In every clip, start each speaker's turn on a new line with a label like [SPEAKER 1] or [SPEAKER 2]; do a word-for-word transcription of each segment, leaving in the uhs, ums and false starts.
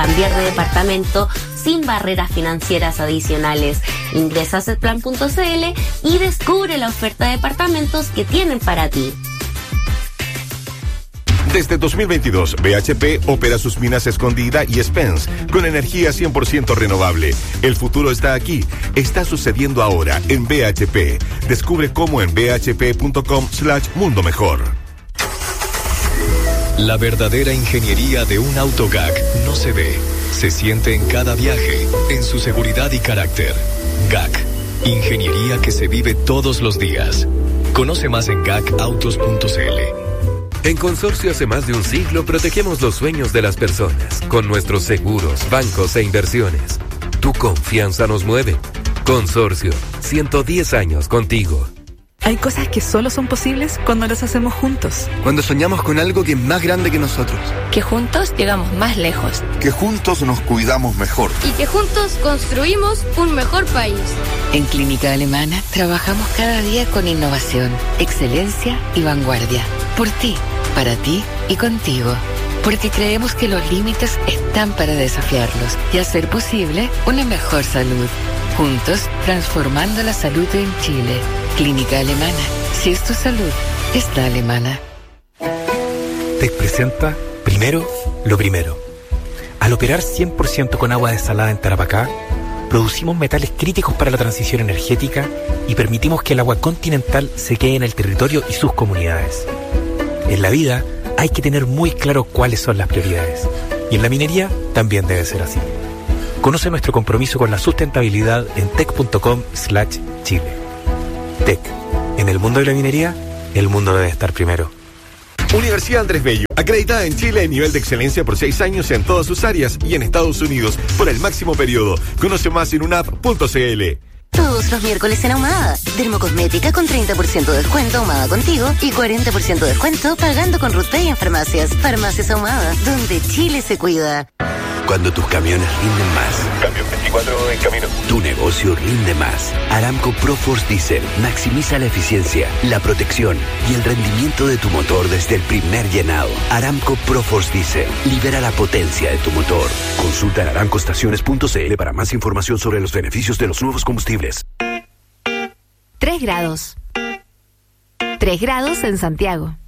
[SPEAKER 1] cambiar de departamento sin barreras financieras adicionales. Ingresa a setplan punto c l y descubre la oferta de departamentos que tienen para ti.
[SPEAKER 2] Desde dos mil veintidós, B H P opera sus minas Escondida y Spence con energía cien por ciento renovable. El futuro está aquí. Está sucediendo ahora en B H P. Descubre cómo en b h p punto com slash mundo mejor.
[SPEAKER 3] La verdadera ingeniería de un auto G A C no se ve, se siente en cada viaje, en su seguridad y carácter. G A C, ingeniería que se vive todos los días. Conoce más en gacautos punto c l.
[SPEAKER 4] En Consorcio hace más de un siglo protegemos los sueños de las personas con nuestros seguros, bancos e inversiones. Tu confianza nos mueve. Consorcio, ciento diez años contigo.
[SPEAKER 5] Hay cosas que solo son posibles cuando las hacemos juntos.
[SPEAKER 6] Cuando soñamos con algo que es más grande que nosotros.
[SPEAKER 7] Que juntos llegamos más lejos.
[SPEAKER 8] Que juntos nos cuidamos mejor.
[SPEAKER 9] Y que juntos construimos un mejor país.
[SPEAKER 10] En Clínica Alemana trabajamos cada día con innovación, excelencia y vanguardia. Por ti, para ti y contigo. Porque creemos que los límites están para desafiarlos y hacer posible una mejor salud. Juntos, transformando la salud en Chile. Clínica Alemana. Si es tu salud, es la alemana.
[SPEAKER 11] T E C presenta Primero, lo primero. Al operar cien por ciento con agua desalada en Tarapacá, producimos metales críticos para la transición energética y permitimos que el agua continental se quede en el territorio y sus comunidades. En la vida hay que tener muy claro cuáles son las prioridades. Y en la minería también debe ser así. Conoce nuestro compromiso con la sustentabilidad en tec punto com slash chile. T E C. En el mundo de la minería, el mundo debe estar primero.
[SPEAKER 2] Universidad Andrés Bello, acreditada en Chile en nivel de excelencia por seis años en todas sus áreas y en Estados Unidos por el máximo periodo. Conoce más en unap punto c l.
[SPEAKER 12] Todos los miércoles en Ahumada. Dermocosmética con treinta por ciento de descuento Ahumada Contigo y cuarenta por ciento de descuento pagando con RutPay en farmacias. Farmacias Ahumada, donde Chile se cuida.
[SPEAKER 13] Cuando tus camiones rinden más.
[SPEAKER 2] Camión veinticuatro en camino.
[SPEAKER 13] Tu negocio rinde más. Aramco ProForce Diesel maximiza la eficiencia, la protección y el rendimiento de tu motor desde el primer llenado. Aramco ProForce Diesel libera la potencia de tu motor. Consulta en aramco estaciones punto c l para más información sobre los beneficios de los nuevos combustibles.
[SPEAKER 14] Tres grados. Tres grados en Santiago.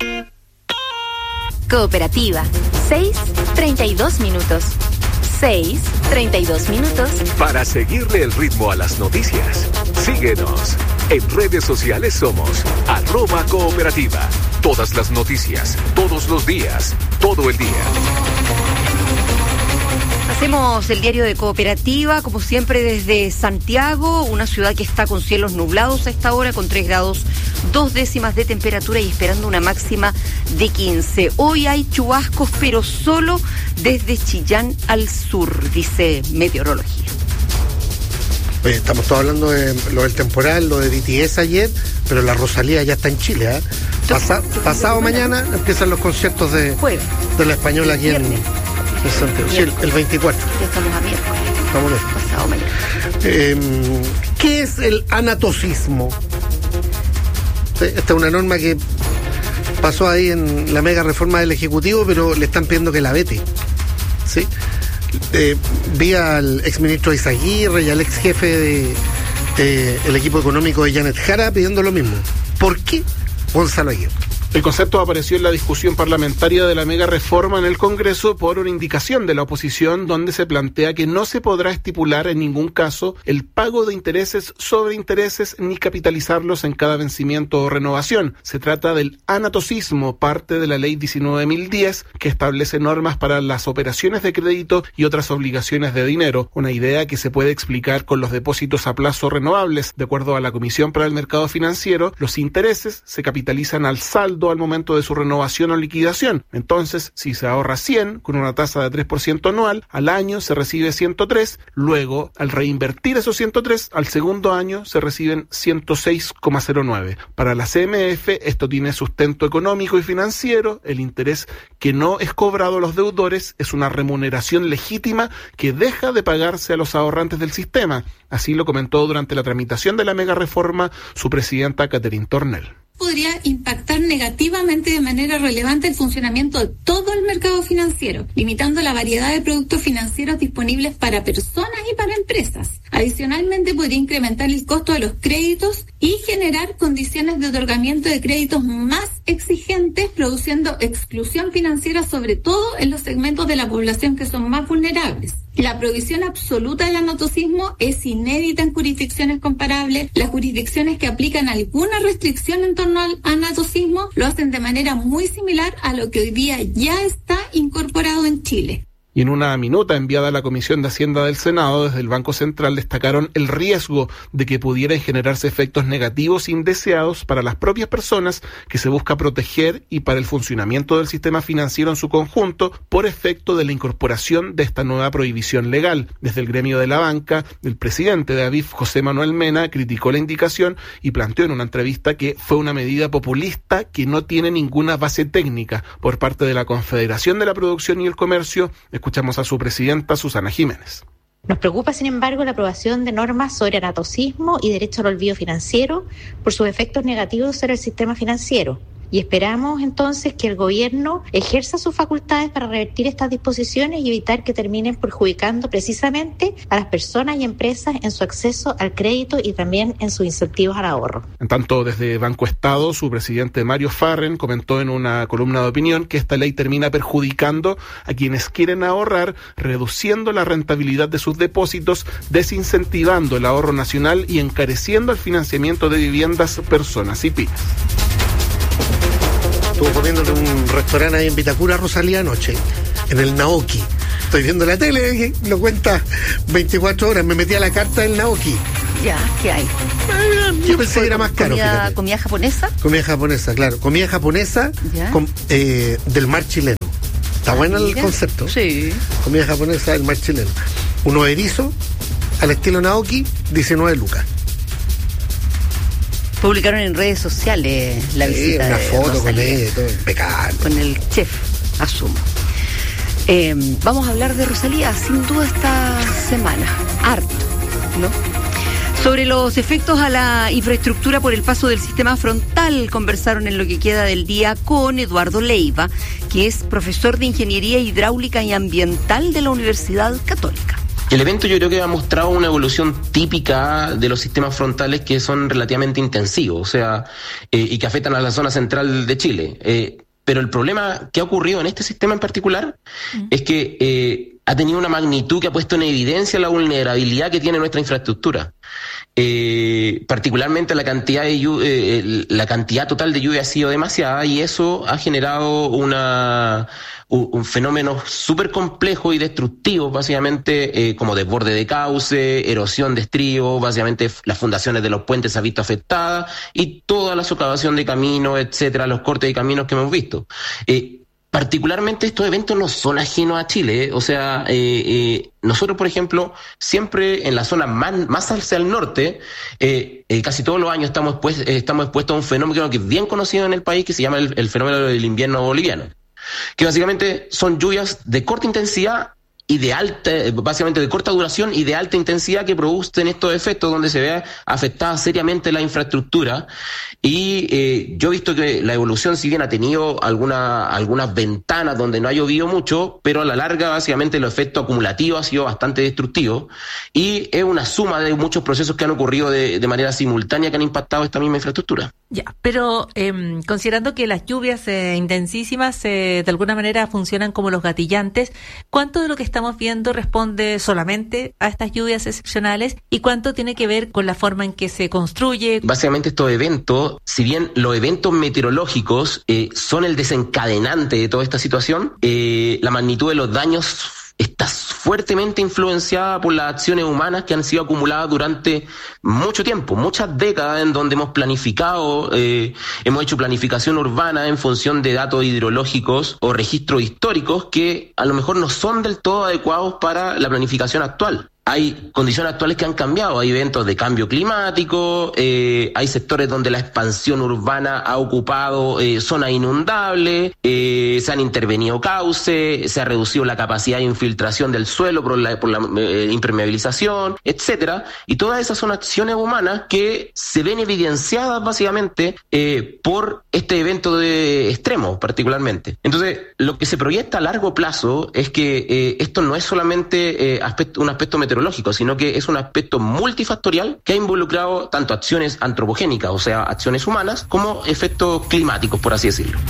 [SPEAKER 14] Cooperativa. Seis, treinta y dos minutos. seis, treinta y dos minutos.
[SPEAKER 3] Para seguirle el ritmo a las noticias, síguenos. En redes sociales somos arroba cooperativa. Todas las noticias, todos los días, todo el día.
[SPEAKER 15] Hacemos el diario de Cooperativa, como siempre desde Santiago, una ciudad que está con cielos nublados a esta hora, con tres grados, dos décimas de temperatura y esperando una máxima de quince. Hoy hay chubascos, pero solo desde Chillán al sur, dice Meteorología.
[SPEAKER 16] Oye, estamos todos hablando de lo del temporal, lo de B T S ayer, pero la Rosalía ya está en Chile, ¿eh? Pasa, pasado mañana empiezan los conciertos de, de la Española aquí en... Sí, el, el veinticuatro.
[SPEAKER 15] Ya estamos a miércoles.
[SPEAKER 16] Estamos bien.
[SPEAKER 15] Pasado mañana.
[SPEAKER 16] Eh, ¿Qué es el anatosismo? Esta es una norma que pasó ahí en la mega reforma del Ejecutivo, pero le están pidiendo que la vete. ¿Sí? Eh, vi al exministro Izaguirre y al ex jefe de, de el equipo económico de Janet Jara pidiendo lo mismo. ¿Por qué, Gonzalo Aguirre?
[SPEAKER 17] El concepto apareció en la discusión parlamentaria de la mega reforma en el Congreso por una indicación de la oposición donde se plantea que no se podrá estipular en ningún caso el pago de intereses sobre intereses ni capitalizarlos en cada vencimiento o renovación. Se trata del anatosismo, parte de la ley diecinueve mil diez, que establece normas para las operaciones de crédito y otras obligaciones de dinero, una idea que se puede explicar con los depósitos a plazo renovables. De acuerdo a la Comisión para el Mercado Financiero, los intereses se capitalizan al saldo al momento de su renovación o liquidación. Entonces, si se ahorra cien con una tasa de tres por ciento anual, al año se recibe ciento tres, luego al reinvertir esos ciento tres, al segundo año se reciben ciento seis coma cero nueve. Para la C M F esto tiene sustento económico y financiero. El interés que no es cobrado a los deudores es una remuneración legítima que deja de pagarse a los ahorrantes del sistema. Así lo comentó durante la tramitación de la mega reforma su presidenta Catherine Tornel.
[SPEAKER 18] podría impactar negativamente de manera relevante el funcionamiento de todo el mercado financiero, limitando la variedad de productos financieros disponibles para personas y para empresas. Adicionalmente, podría incrementar el costo de los créditos y generar condiciones de otorgamiento de créditos más exigentes, produciendo exclusión financiera, sobre todo en los segmentos de la población que son más vulnerables. La prohibición absoluta del anatocismo es inédita en jurisdicciones comparables. Las jurisdicciones que aplican alguna restricción en torno al anatocismo lo hacen de manera muy similar a lo que hoy día ya está incorporado en Chile.
[SPEAKER 17] Y en una minuta enviada a la Comisión de Hacienda del Senado, desde el Banco Central destacaron el riesgo de que pudieran generarse efectos negativos indeseados para las propias personas que se busca proteger y para el funcionamiento del sistema financiero en su conjunto por efecto de la incorporación de esta nueva prohibición legal. Desde el gremio de la banca, el presidente de A B I F, José Manuel Mena, criticó la indicación y planteó en una entrevista que fue una medida populista que no tiene ninguna base técnica. Por parte de la Confederación de la Producción y el Comercio, escuchamos a su presidenta, Susana Jiménez.
[SPEAKER 19] Nos preocupa, sin embargo, la aprobación de normas sobre anatocismo y derecho al olvido financiero por sus efectos negativos sobre el sistema financiero. Y esperamos entonces que el gobierno ejerza sus facultades para revertir estas disposiciones y evitar que terminen perjudicando precisamente a las personas y empresas en su acceso al crédito y también en sus incentivos al ahorro.
[SPEAKER 17] En tanto, desde Banco Estado, su presidente Mario Farren comentó en una columna de opinión que esta ley termina perjudicando a quienes quieren ahorrar, reduciendo la rentabilidad de sus depósitos, desincentivando el ahorro nacional y encareciendo el financiamiento de viviendas, personas y pymes.
[SPEAKER 16] Estuve comiendo en un restaurante ahí en Vitacura, Rosalía, anoche, en el Naoki. Estoy viendo la tele, lo cuenta veinticuatro horas. Me metí a la carta del Naoki.
[SPEAKER 15] Ya, ¿qué hay?
[SPEAKER 16] Yo pensé que era más caro.
[SPEAKER 15] ¿Comida, comida japonesa?
[SPEAKER 16] Comida japonesa, claro. Comida japonesa con, eh, del mar chileno. Está ah, bueno el concepto.
[SPEAKER 15] Sí.
[SPEAKER 16] Comida japonesa del mar chileno. Unos erizos al estilo Naoki, diecinueve lucas.
[SPEAKER 15] Publicaron en redes sociales la
[SPEAKER 16] sí,
[SPEAKER 15] visita
[SPEAKER 16] una
[SPEAKER 15] de
[SPEAKER 16] foto
[SPEAKER 15] Rosalía,
[SPEAKER 16] con él, todo impecable.
[SPEAKER 15] con el chef, asumo. Eh, vamos a hablar de Rosalía, sin duda, esta semana. Harto, ¿no? Sobre los efectos a la infraestructura por el paso del sistema frontal, conversaron en lo que queda del día con Eduardo Leiva, que es profesor de Ingeniería Hidráulica y Ambiental de la Universidad Católica.
[SPEAKER 20] El evento yo creo que ha mostrado una evolución típica de los sistemas frontales que son relativamente intensivos, o sea, eh, y que afectan a la zona central de Chile. Eh, pero el problema que ha ocurrido en este sistema en particular mm. es que eh, ha tenido una magnitud que ha puesto en evidencia la vulnerabilidad que tiene nuestra infraestructura. Eh, particularmente la cantidad de eh, la cantidad total de lluvia ha sido demasiada y eso ha generado una un, un fenómeno súper complejo y destructivo, básicamente eh, como desborde de cauce, erosión de estribo, básicamente las fundaciones de los puentes se han visto afectadas y toda la socavación de caminos, etcétera, los cortes de caminos que hemos visto. Eh, Particularmente estos eventos no son ajenos a Chile, ¿eh? O sea, eh, eh, nosotros, por ejemplo, siempre en la zona más, más hacia el norte, eh, eh, casi todos los años estamos, pues, eh, estamos expuestos a un fenómeno que es bien conocido en el país, que se llama el, el fenómeno del invierno boliviano, que básicamente son lluvias de corta intensidad y de alta, básicamente de corta duración y de alta intensidad que producen estos efectos donde se ve afectada seriamente la infraestructura. Y eh, yo he visto que la evolución, si bien ha tenido alguna, algunas ventanas donde no ha llovido mucho, pero a la larga básicamente el efecto acumulativo ha sido bastante destructivo y es una suma de muchos procesos que han ocurrido de, de manera simultánea que han impactado esta misma infraestructura.
[SPEAKER 21] Ya, pero eh, considerando que las lluvias eh, intensísimas eh, de alguna manera funcionan como los gatillantes, ¿cuánto de lo que estamos viendo responde solamente a estas lluvias excepcionales y cuánto tiene que ver con la forma en que se construye?
[SPEAKER 20] Básicamente estos eventos, si bien los eventos meteorológicos eh, son el desencadenante de toda esta situación, eh, la magnitud de los daños está fuertemente influenciada por las acciones humanas que han sido acumuladas durante mucho tiempo, muchas décadas, en donde hemos planificado, eh, hemos hecho planificación urbana en función de datos hidrológicos o registros históricos que a lo mejor no son del todo adecuados para la planificación actual. hay condiciones actuales que han cambiado, hay eventos de cambio climático, eh, hay sectores donde la expansión urbana ha ocupado eh, zonas inundables, eh, se han intervenido cauces, se ha reducido la capacidad de infiltración del suelo por la, por la eh, impermeabilización, etcétera, y todas esas son acciones humanas que se ven evidenciadas básicamente eh, por este evento de extremo particularmente. Entonces, lo que se proyecta a largo plazo es que eh, esto no es solamente eh, aspecto, un aspecto meteorológico, sino que es un aspecto multifactorial que ha involucrado tanto acciones antropogénicas, o sea, acciones humanas, como efectos climáticos, por así decirlo.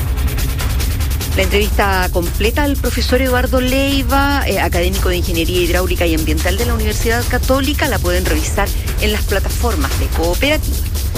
[SPEAKER 15] La entrevista completa al profesor Eduardo Leiva, eh, académico de Ingeniería Hidráulica y Ambiental de la Universidad Católica, la pueden revisar en las plataformas de Cooperativa.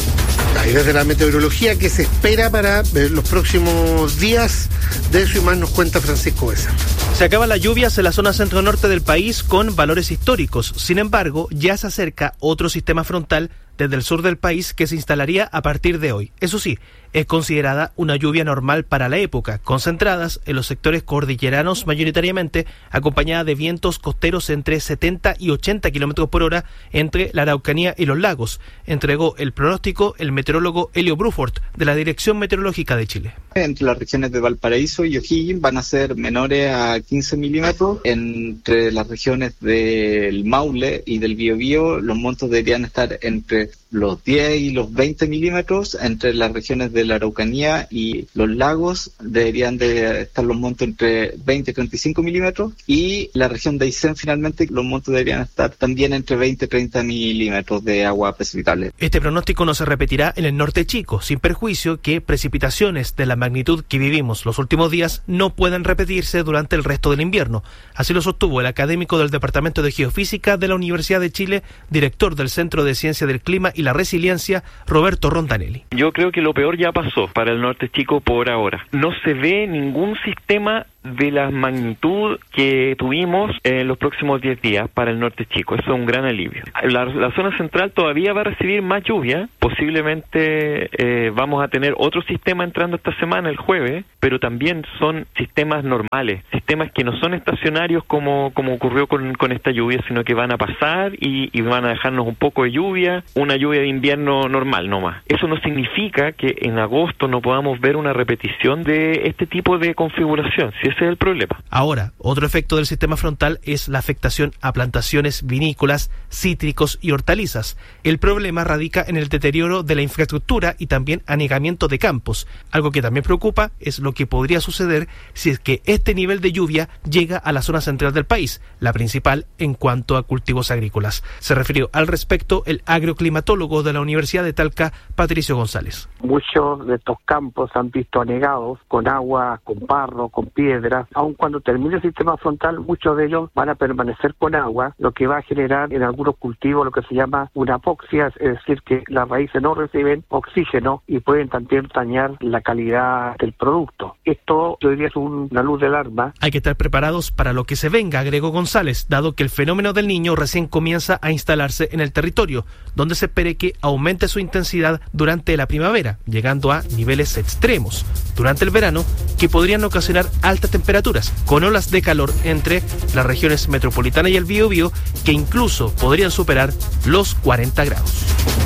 [SPEAKER 16] Y desde la meteorología, ¿qué se espera para eh, los próximos días? De eso y más nos cuenta Francisco Becerra.
[SPEAKER 1] Se acaban las lluvias en la zona centro-norte del país con valores históricos. Sin embargo, ya se acerca otro sistema frontal desde el sur del país que se instalaría a partir de hoy. Eso sí, es considerada una lluvia normal para la época, concentradas en los sectores cordilleranos mayoritariamente, acompañada de vientos costeros entre setenta y ochenta kilómetros por hora entre la Araucanía y los lagos, entregó el pronóstico el meteorólogo Helio Bruford de la Dirección Meteorológica de Chile.
[SPEAKER 22] Entre las regiones de Valparaíso y O'Higgins van a ser menores a quince milímetros. Entre las regiones del Maule y del Biobío los montos deberían estar entre los diez y los veinte milímetros. Entre las regiones de la Araucanía y los lagos deberían de estar los montos entre veinte y treinta y cinco milímetros, y la región de Aysén finalmente los montos deberían estar también entre veinte y treinta milímetros de agua precipitable.
[SPEAKER 1] Este pronóstico no se repetirá en el norte chico, sin perjuicio que precipitaciones de la magnitud que vivimos los últimos días no pueden repetirse durante el resto del invierno. Así lo sostuvo el académico del Departamento de Geofísica de la Universidad de Chile, director del Centro de Ciencia del Clima y la Resiliencia, Roberto Rondanelli.
[SPEAKER 23] Yo creo que lo peor ya pasó para el norte chico por ahora. No se ve ningún sistema de la magnitud que tuvimos en los próximos diez días para el norte chico. Eso es un gran alivio. La, la zona central todavía va a recibir más lluvia. Posiblemente eh, vamos a tener otro sistema entrando esta semana, el jueves, pero también son sistemas normales, sistemas que no son estacionarios como, como ocurrió con, con esta lluvia, sino que van a pasar y, y van a dejarnos un poco de lluvia, una lluvia de invierno normal nomás. Eso no significa que en agosto no podamos ver una repetición de este tipo de configuración. Si ese es el problema.
[SPEAKER 1] Ahora, otro efecto del sistema frontal es la afectación a plantaciones vinícolas, cítricos y hortalizas. El problema radica en el deterioro de la infraestructura y también anegamiento de campos. Algo que también preocupa es lo que podría suceder si es que este nivel de lluvia llega a la zona central del país, la principal en cuanto a cultivos agrícolas. Se refirió al respecto el agroclimatólogo de la Universidad de Talca, Patricio González.
[SPEAKER 24] Muchos de estos campos se han visto anegados con agua, con barro, con piedra. Aun cuando termine el sistema frontal, muchos de ellos van a permanecer con agua, lo que va a generar en algunos cultivos lo que se llama una apoxia, es decir, que las raíces no reciben oxígeno y pueden también dañar la calidad del producto. Esto, yo diría, es un, una luz de alarma.
[SPEAKER 1] Hay que estar preparados para lo que se venga, agregó González, dado que el fenómeno del Niño recién comienza a instalarse en el territorio, donde se espere que aumente su intensidad durante la primavera, llegando a niveles extremos durante el verano que podrían ocasionar altas temperaturas, con olas de calor entre las regiones metropolitana y el Biobío que incluso podrían superar los cuarenta grados.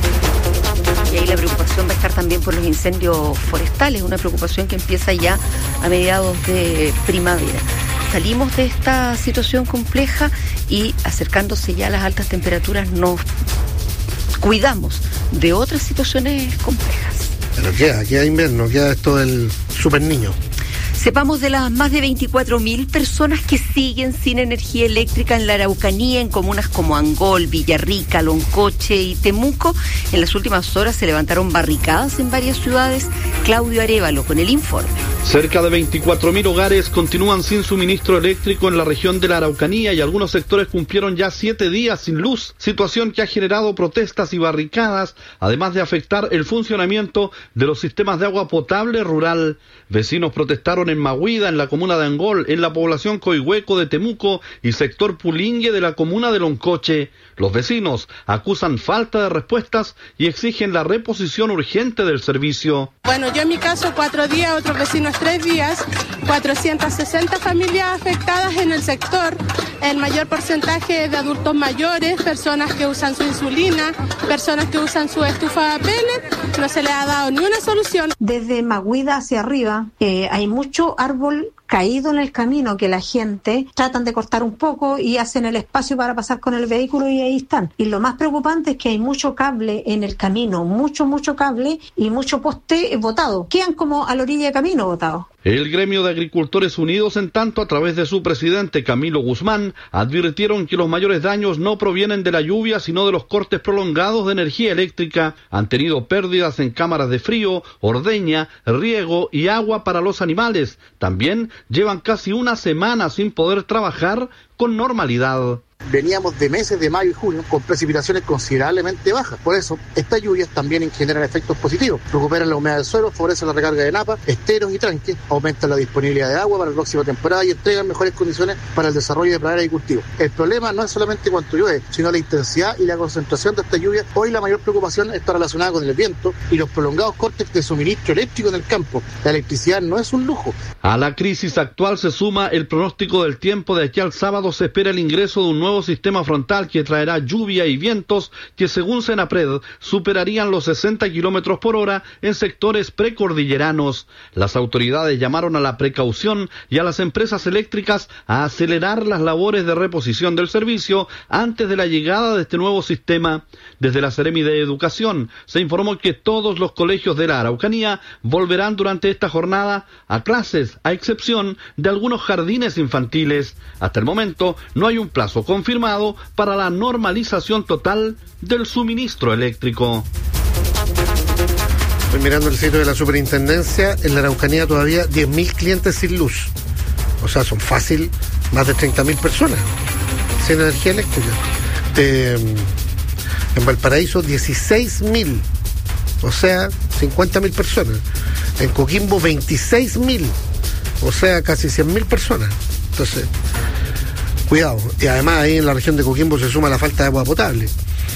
[SPEAKER 15] Y ahí la preocupación va a estar también por los incendios forestales, una preocupación que empieza ya a mediados de primavera. Salimos de esta situación compleja y acercándose ya a las altas temperaturas nos cuidamos de otras situaciones complejas.
[SPEAKER 16] Pero queda, queda invierno, queda esto del super niño.
[SPEAKER 15] Sepamos de las más de veinticuatro mil personas que siguen sin energía eléctrica en la Araucanía, en comunas como Angol, Villarrica, Loncoche y Temuco. En las últimas horas se levantaron barricadas en varias ciudades. Claudio Arévalo con el informe.
[SPEAKER 25] Cerca de veinticuatro mil hogares continúan sin suministro eléctrico en la región de la Araucanía y algunos sectores cumplieron ya siete días sin luz, situación que ha generado protestas y barricadas, además de afectar el funcionamiento de los sistemas de agua potable rural. Vecinos protestaron en en Mahuida, en la comuna de Angol, en la población Coihueco de Temuco y sector Pulingue de la comuna de Loncoche. Los vecinos acusan falta de respuestas y exigen la reposición urgente del servicio.
[SPEAKER 4] Bueno, yo en mi caso cuatro días, otros vecinos tres días, cuatrocientas sesenta familias afectadas en el sector, el mayor porcentaje de adultos mayores, personas que usan su insulina, personas que usan su estufa de pellet, no se le ha dado ni una solución.
[SPEAKER 5] Desde Mahuida hacia arriba eh, hay mucho árbol caído en el camino que la gente tratan de cortar un poco y hacen el espacio para pasar con el vehículo y ahí están. Y lo más preocupante es que hay mucho cable en el camino, mucho, mucho cable y mucho poste botado. Quedan como a la orilla de camino botados.
[SPEAKER 25] El gremio de agricultores unidos, en tanto, a través de su presidente Camilo Guzmán, advirtieron que los mayores daños no provienen de la lluvia, sino de los cortes prolongados de energía eléctrica. Han tenido pérdidas en cámaras de frío, ordeña, riego y agua para los animales. También llevan casi una semana sin poder trabajar con normalidad.
[SPEAKER 6] Veníamos de meses de mayo y junio con precipitaciones considerablemente bajas. Por eso, estas lluvias también generan efectos positivos. Recuperan la humedad del suelo, favorecen la recarga de napas, esteros y tranques, aumentan la disponibilidad de agua para la próxima temporada y entregan mejores condiciones para el desarrollo de praderas y cultivos. El problema no es solamente cuánto llueve, sino la intensidad y la concentración de esta lluvia. Hoy la mayor preocupación está relacionada con el viento y los prolongados cortes de suministro eléctrico en el campo. La electricidad no es un lujo.
[SPEAKER 25] A la crisis actual se suma el pronóstico del tiempo. De aquí al sábado se espera el ingreso de un nuevo sistema frontal que traerá lluvia y vientos que, según Senapred, superarían los sesenta kilómetros por hora en sectores precordilleranos. Las autoridades llamaron a la precaución y a las empresas eléctricas a acelerar las labores de reposición del servicio antes de la llegada de este nuevo sistema. Desde la Seremi de Educación se informó que todos los colegios de la Araucanía volverán durante esta jornada a clases, a excepción de algunos jardines infantiles. Hasta el momento no hay un plazo confirmado para la normalización total del suministro eléctrico.
[SPEAKER 16] Estoy mirando el sitio de la superintendencia. En la Araucanía todavía diez mil clientes sin luz. O sea, son fácil más de treinta mil personas sin energía eléctrica. Eh, en Valparaíso dieciséis mil, o sea, cincuenta mil personas. En Coquimbo veintiséis mil, o sea, casi cien mil personas. Entonces, cuidado. Y además ahí en la región de Coquimbo se suma la falta de agua potable.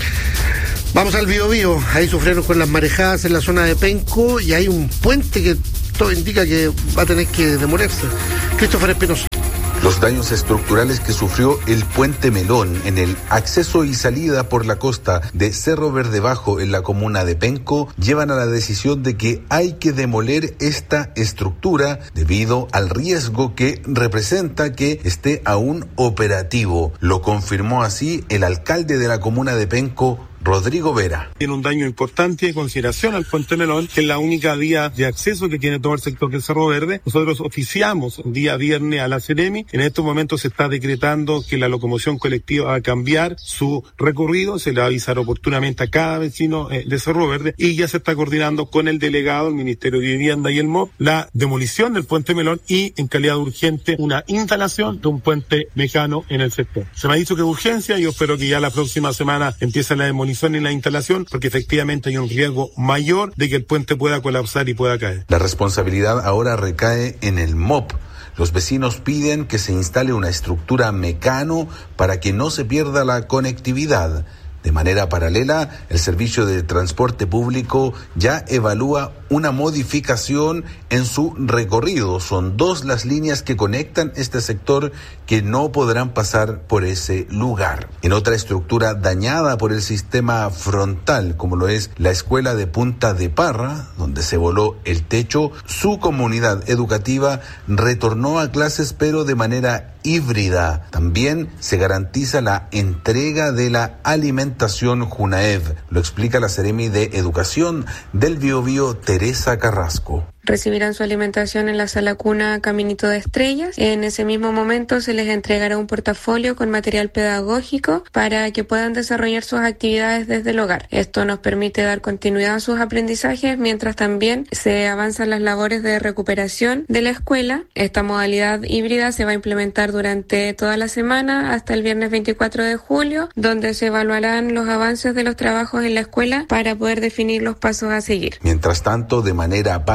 [SPEAKER 16] Vamos al Biobío. Ahí sufrieron con las marejadas en la zona de Penco y hay un puente que todo indica que va a tener que demorarse. Christopher Espinosa.
[SPEAKER 7] Los daños estructurales que sufrió el puente Melón en el acceso y salida por la costa de Cerro Verde Bajo en la comuna de Penco llevan a la decisión de que hay que demoler esta estructura debido al riesgo que representa que esté aún operativo. Lo confirmó así el alcalde de la comuna de Penco, Rodrigo Vera.
[SPEAKER 8] Tiene un daño importante en consideración al puente Melón, que es la única vía de acceso que tiene todo el sector del Cerro Verde. Nosotros oficiamos el día viernes a la Seremi. En estos momentos se está decretando que la locomoción colectiva va a cambiar su recorrido. Se le va a avisar oportunamente a cada vecino eh, de Cerro Verde y ya se está coordinando con el delegado, el Ministerio de Vivienda y el M O P, la demolición del puente Melón y, en calidad urgente, una instalación de un puente mecano en el sector. Se me ha dicho que es urgencia y yo espero que ya la próxima semana empiece la demolición en la instalación, porque efectivamente hay un riesgo mayor de que el puente pueda colapsar y pueda caer.
[SPEAKER 7] La responsabilidad ahora recae en el M O P. Los vecinos piden que se instale una estructura mecano para que no se pierda la conectividad. De manera paralela, el servicio de transporte público ya evalúa una modificación en su recorrido. Son dos las líneas que conectan este sector que no podrán pasar por ese lugar. En otra estructura dañada por el sistema frontal, como lo es la escuela de Punta de Parra, donde se voló el techo, su comunidad educativa retornó a clases, pero de manera híbrida. También se garantiza la entrega de la alimentación Junaev. Lo explica la Seremi de Educación del Biobío, Teresa Carrasco.
[SPEAKER 26] Recibirán su alimentación en la sala cuna Caminito de Estrellas. En ese mismo momento se les entregará un portafolio con material pedagógico para que puedan desarrollar sus actividades desde el hogar. Esto nos permite dar continuidad a sus aprendizajes mientras también se avanzan las labores de recuperación de la escuela. Esta modalidad híbrida se va a implementar durante toda la semana hasta el viernes veinticuatro de julio, donde se evaluarán los avances de los trabajos en la escuela para poder definir los pasos a seguir.
[SPEAKER 7] Mientras tanto, de manera paralela,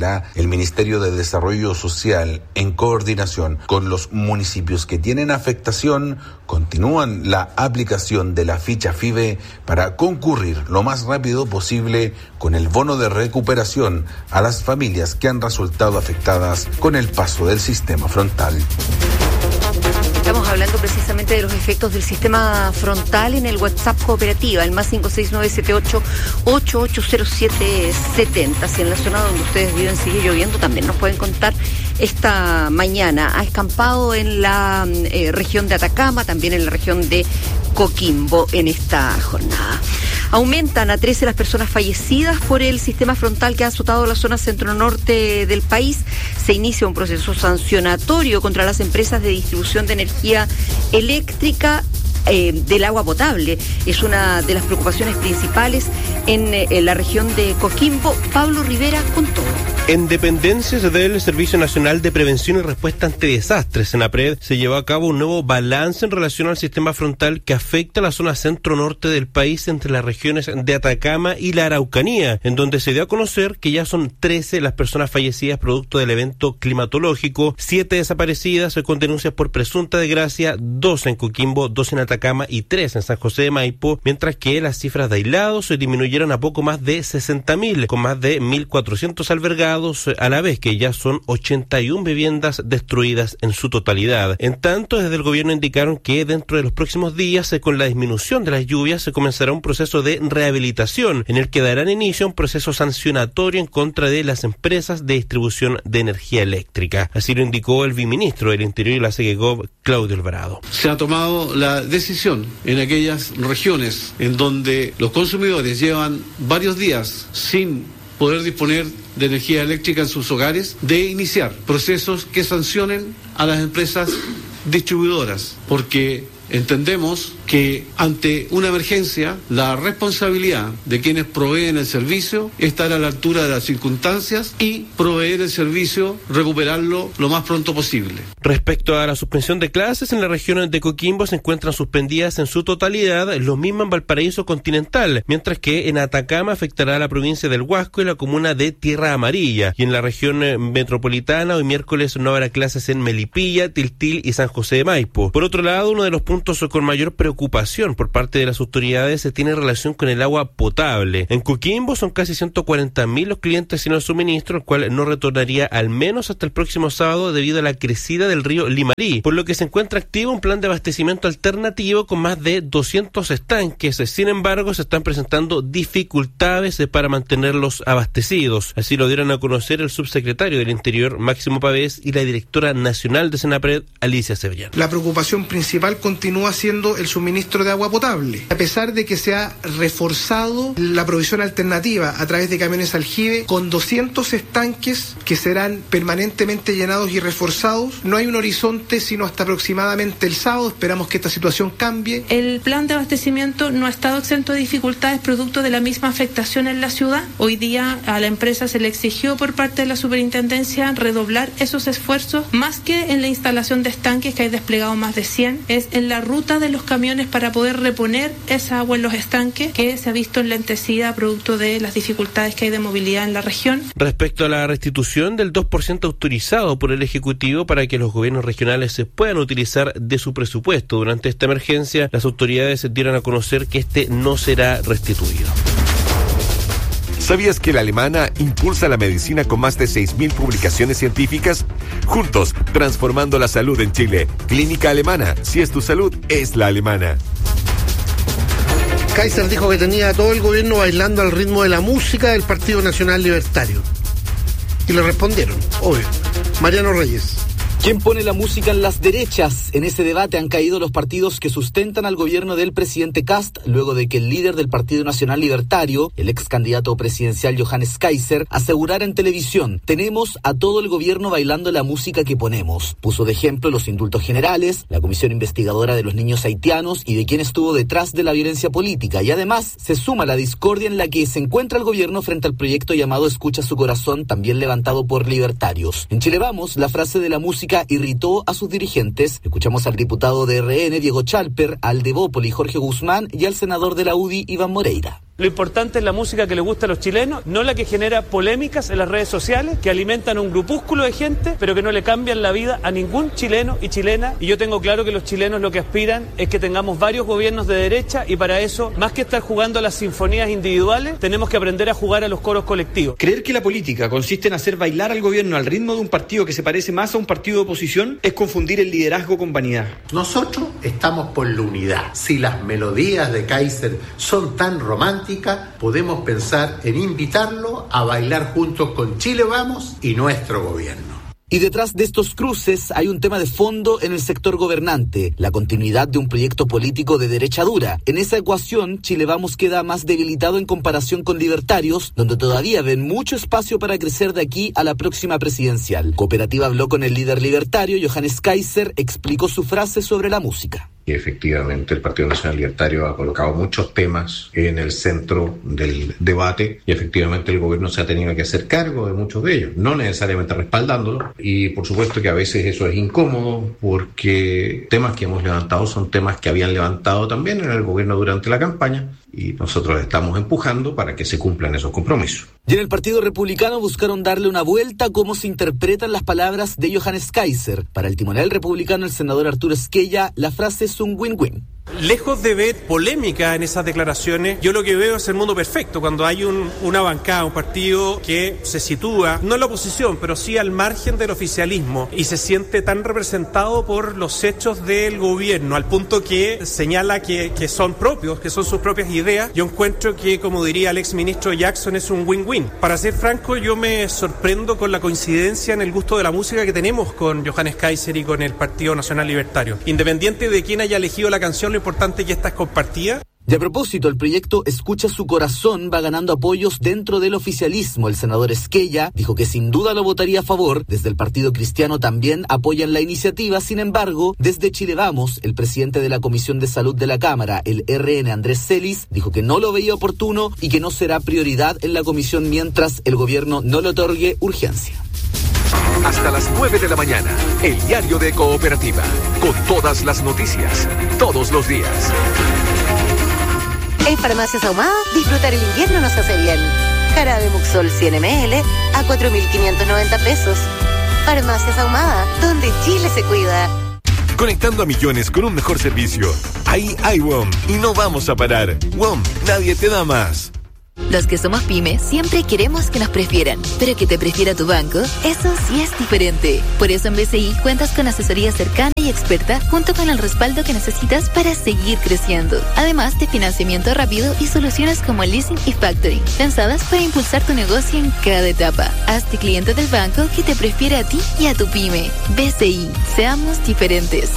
[SPEAKER 7] revela, el Ministerio de Desarrollo Social, en coordinación con los municipios que tienen afectación, continúan la aplicación de la ficha FIBE para concurrir lo más rápido posible con el bono de recuperación a las familias que han resultado afectadas con el paso del sistema frontal.
[SPEAKER 15] Estamos hablando precisamente de los efectos del sistema frontal en el WhatsApp Cooperativa, el más cinco seis nueve siete ocho ocho ocho cero siete siete cero. Si en la zona donde ustedes viven sigue lloviendo, también nos pueden contar. Esta mañana ha escampado en la eh, región de Atacama, también en la región de Coquimbo en esta jornada. Aumentan a trece las personas fallecidas por el sistema frontal que ha azotado la zona centro-norte del país. Se inicia un proceso sancionatorio contra las empresas de distribución de energía eléctrica eh, del agua potable. Es una de las preocupaciones principales en, eh, en la región de Coquimbo. Pablo Rivera con todo.
[SPEAKER 2] En dependencias del Servicio Nacional de Prevención y Respuesta ante Desastres, SENAPRED, se llevó a cabo un nuevo balance en relación al sistema frontal que afecta a la zona centro-norte del país entre las regiones de Atacama y la Araucanía, en donde se dio a conocer que ya son trece las personas fallecidas producto del evento climatológico, siete desaparecidas con denuncias por presunta desgracia, dos en Coquimbo, dos en Atacama y tres en San José de Maipo, mientras que las cifras de aislados se disminuyeron a poco más de sesenta mil, con más de mil cuatrocientos albergados, a la vez que ya son ochenta y una viviendas destruidas en su totalidad. En tanto, desde el gobierno indicaron que dentro de los próximos días, con la disminución de las lluvias, se comenzará un proceso de rehabilitación en el que darán inicio a un proceso sancionatorio en contra de las empresas de distribución de energía eléctrica. Así lo indicó el viceministro del Interior y la SEGECOP, Claudio Alvarado.
[SPEAKER 9] Se ha tomado la decisión en aquellas regiones en donde los consumidores llevan varios días sin poder disponer de energía eléctrica en sus hogares, de iniciar procesos que sancionen a las empresas distribuidoras, porque entendemos que ante una emergencia la responsabilidad de quienes proveen el servicio es estar a la altura de las circunstancias y proveer el servicio, recuperarlo lo más pronto posible.
[SPEAKER 2] Respecto a la suspensión de clases, en la región de Coquimbo se encuentran suspendidas en su totalidad, lo mismo en Valparaíso Continental, mientras que en Atacama afectará a la provincia del Huasco y la comuna de Tierra Amarilla, y en la región metropolitana hoy miércoles no habrá clases en Melipilla, Tiltil y San José de Maipo. Por otro lado, uno de los puntos con mayor preocupación por parte de las autoridades se tiene relación con el agua potable. En Coquimbo son casi ciento cuarenta mil los clientes sin el suministro, el cual no retornaría al menos hasta el próximo sábado debido a la crecida del río Limarí, por lo que se encuentra activo un plan de abastecimiento alternativo con más de doscientos estanques. Sin embargo, se están presentando dificultades para mantenerlos abastecidos. Así lo dieron a conocer el subsecretario del Interior, Máximo Pavés, y la directora nacional de SENAPRED, Alicia Sevillán.
[SPEAKER 10] La preocupación principal continúa siendo el suministro de agua potable. A pesar de que se ha reforzado la provisión alternativa a través de camiones aljibe con doscientos estanques que serán permanentemente llenados y reforzados, no hay un horizonte sino hasta aproximadamente el sábado. Esperamos que esta situación cambie.
[SPEAKER 26] El plan de abastecimiento no ha estado exento de dificultades producto de la misma afectación en la ciudad. Hoy día a la empresa se le exigió por parte de la superintendencia redoblar esos esfuerzos, más que en la instalación de estanques, que hay desplegado más de cien, es en la ruta de los camiones para poder reponer esa agua en los estanques, que se ha visto enlentecida producto de las dificultades que hay de movilidad en la región.
[SPEAKER 2] Respecto a la restitución del dos por ciento autorizado por el Ejecutivo para que los gobiernos regionales se puedan utilizar de su presupuesto durante esta emergencia, las autoridades dieron a conocer que este no será restituido.
[SPEAKER 11] ¿Sabías que la Alemana impulsa la medicina con más de seis mil publicaciones científicas? Juntos, transformando la salud en Chile. Clínica Alemana. Si es tu salud, es la alemana.
[SPEAKER 16] Kaiser dijo que tenía a todo el gobierno bailando al ritmo de la música del Partido Nacional Libertario. Y le respondieron, obvio. Mariano Reyes.
[SPEAKER 12] ¿Quién pone la música en las derechas? En ese debate han caído los partidos que sustentan al gobierno del presidente Kast, luego de que el líder del Partido Nacional Libertario, el ex candidato presidencial Johannes Kaiser, asegurara en televisión: tenemos a todo el gobierno bailando la música que ponemos. Puso de ejemplo los indultos generales, la comisión investigadora de los niños haitianos y de quién estuvo detrás de la violencia política, y además se suma la discordia en la que se encuentra el gobierno frente al proyecto llamado Escucha su corazón, también levantado por libertarios. En Chile Vamos, la frase de la música irritó a sus dirigentes. Escuchamos al diputado de R N, Diego Chalper, al de Bópoli, Jorge Guzmán, y al senador de la U D I, Iván Moreira.
[SPEAKER 3] Lo importante es la música que le gusta a los chilenos, no la que genera polémicas en las redes sociales, que alimentan un grupúsculo de gente, pero que no le cambian la vida a ningún chileno y chilena. Y yo tengo claro que los chilenos lo que aspiran es que tengamos varios gobiernos de derecha, y para eso, más que estar jugando a las sinfonías individuales, tenemos que aprender a jugar a los coros colectivos.
[SPEAKER 13] Creer que la política consiste en hacer bailar al gobierno al ritmo de un partido que se parece más a un partido de oposición es confundir el liderazgo con vanidad.
[SPEAKER 14] Nosotros estamos por la unidad. Si las melodías de Kaiser son tan románticas, podemos pensar en invitarlo a bailar juntos con Chile Vamos y nuestro gobierno.
[SPEAKER 12] Y detrás de estos cruces hay un tema de fondo en el sector gobernante, la continuidad de un proyecto político de derecha dura. En esa ecuación, Chile Vamos queda más debilitado en comparación con Libertarios, donde todavía ven mucho espacio para crecer de aquí a la próxima presidencial. Cooperativa habló con el líder libertario, Johannes Kaiser, explicó su frase sobre la música.
[SPEAKER 17] Y efectivamente el Partido Nacional Libertario ha colocado muchos temas en el centro del debate y efectivamente el gobierno se ha tenido que hacer cargo de muchos de ellos, no necesariamente respaldándolo, y por supuesto que a veces eso es incómodo porque temas que hemos levantado son temas que habían levantado también en el gobierno durante la campaña y nosotros estamos empujando para que se cumplan esos compromisos.
[SPEAKER 12] Y en el Partido Republicano buscaron darle una vuelta a cómo se interpretan las palabras de Johannes Kaiser. Para el timonel republicano, el senador Arturo Esquella, la frase es un win-win.
[SPEAKER 18] Lejos de ver polémica en esas declaraciones, yo lo que veo es el mundo perfecto, cuando hay un, una bancada, un partido que se sitúa, no en la oposición, pero sí al margen del oficialismo y se siente tan representado por los hechos del gobierno, al punto que señala que, que son propios, que son sus propias ideas. Yo encuentro que, como diría el exministro Jackson, es un win-win. Para ser franco, yo me sorprendo con la coincidencia en el gusto de la música que tenemos con Johannes Kaiser y con el Partido Nacional Libertario. Independiente de quién haya elegido la canción, lo importante es que esta es compartida.
[SPEAKER 12] Y a propósito, el proyecto Escucha su corazón va ganando apoyos dentro del oficialismo. El senador Esquella dijo que sin duda lo votaría a favor. Desde el Partido Cristiano también apoyan la iniciativa. Sin embargo, desde Chile Vamos, el presidente de la Comisión de Salud de la Cámara, el R N Andrés Celis, dijo que no lo veía oportuno y que no será prioridad en la comisión mientras el gobierno no le otorgue urgencia.
[SPEAKER 11] Hasta las nueve de la mañana, el diario de Cooperativa, con todas las noticias, todos los días.
[SPEAKER 19] En Farmacias Ahumada, disfrutar el invierno nos hace bien. Jarabe Muxol cien mililitros a cuatro mil quinientos noventa pesos. Farmacias Ahumada, donde Chile se cuida.
[SPEAKER 11] Conectando a millones con un mejor servicio. Ahí hay W O M y no vamos a parar. W O M, nadie te da más.
[SPEAKER 27] Los que somos pyme siempre queremos que nos prefieran, pero que te prefiera tu banco, eso sí es diferente. Por eso en B C I cuentas con asesoría cercana y experta junto con el respaldo que necesitas para seguir creciendo. Además de financiamiento rápido y soluciones como el leasing y factoring, pensadas para impulsar tu negocio en cada etapa. Hazte cliente del banco que te prefiere a ti y a tu pyme. B C I, seamos diferentes.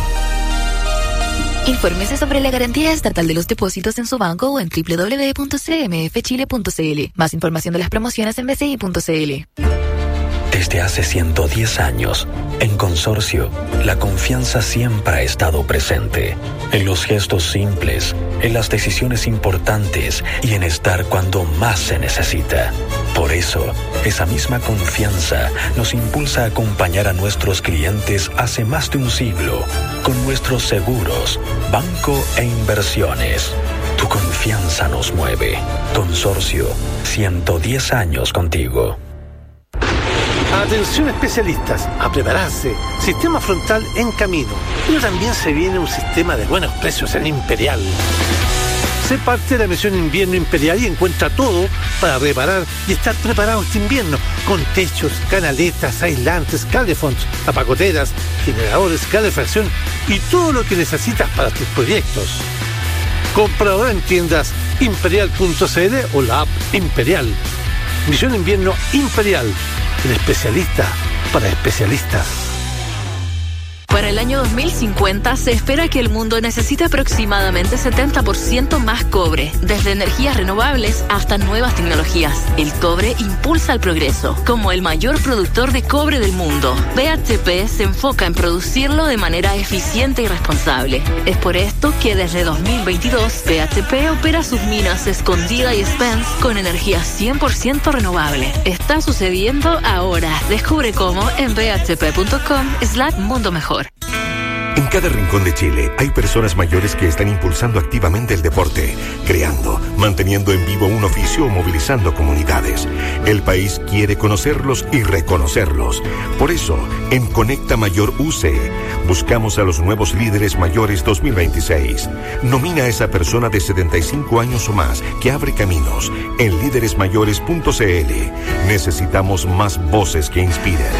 [SPEAKER 27] Infórmese sobre la garantía estatal de los depósitos en su banco o en doble u doble u doble u punto c m f chile punto c l. Más información de las promociones en b c i punto c l.
[SPEAKER 28] Desde hace ciento diez años, en Consorcio, la confianza siempre ha estado presente. En los gestos simples, en las decisiones importantes y en estar cuando más se necesita. Por eso, esa misma confianza nos impulsa a acompañar a nuestros clientes hace más de un siglo, con nuestros seguros, banco e inversiones. Tu confianza nos mueve. Consorcio, ciento diez años contigo.
[SPEAKER 29] Atención especialistas, a prepararse. Sistema frontal en camino. Pero también se viene un sistema de buenos precios en Imperial. Sé parte de la misión Invierno Imperial y encuentra todo para reparar y estar preparado este invierno. Con techos, canaletas, aislantes, calefonds, tapacoteras, generadores, calefacción y todo lo que necesitas para tus proyectos. Compra ahora en tiendas imperial punto c l o la app Imperial. Misión Invierno Imperial. El especialista para especialistas.
[SPEAKER 30] Para el año dos mil cincuenta se espera que el mundo necesite aproximadamente setenta por ciento más cobre, desde energías renovables hasta nuevas tecnologías. El cobre impulsa el progreso. Como el mayor productor de cobre del mundo, B H P se enfoca en producirlo de manera eficiente y responsable. Es por esto que desde dos mil veintidós, B H P opera sus minas Escondida y Spence con energía cien por ciento renovable. Está sucediendo ahora. Descubre cómo en b h p punto com slash mundo mejor.
[SPEAKER 11] En cada rincón de Chile hay personas mayores que están impulsando activamente el deporte, creando, manteniendo en vivo un oficio o movilizando comunidades. El país quiere conocerlos y reconocerlos. Por eso, en Conecta Mayor U C, buscamos a los nuevos líderes mayores dos mil veintiséis. Nomina a esa persona de setenta y cinco años o más que abre caminos en líderes mayores punto c l. Necesitamos más voces que inspiren.